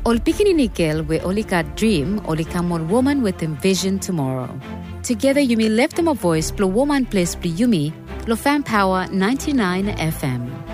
Ol pikininikil we olika dream olikamol woman with envision tomorrow. Together you may lift them a voice, blow woman place, blow yumi, lo fan power 99 FM.